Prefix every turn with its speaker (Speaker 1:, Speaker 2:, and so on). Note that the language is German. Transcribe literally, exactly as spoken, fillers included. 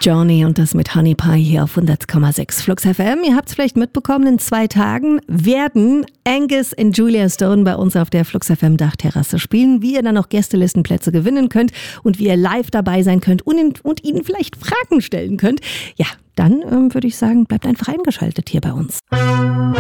Speaker 1: Johnny und das mit Honey Pie hier auf hundert Komma sechs Flux F M. Ihr habt es vielleicht mitbekommen, in zwei Tagen werden Angus und Julia Stone bei uns auf der Flux F M Dachterrasse spielen. Wie ihr dann auch Gästelistenplätze gewinnen könnt und wie ihr live dabei sein könnt und, und ihnen vielleicht Fragen stellen könnt. Ja, dann ähm, würde ich sagen, bleibt einfach eingeschaltet hier bei uns.